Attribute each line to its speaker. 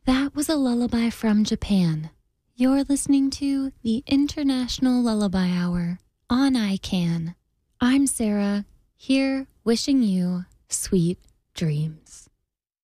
Speaker 1: That was a lullaby from Japan. You're listening to the International Lullaby Hour on ICANN. I'm Sarah, here wishing you sweet dreams.